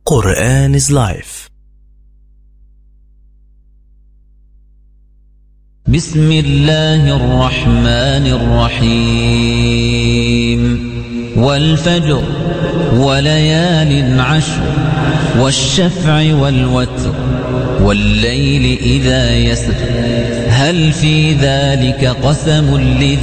Quran is life. بسم الله الرحمن الرحيم والفجر وليال عشر والشفع والوتر والليل إذا يسر هل في ذلك قسم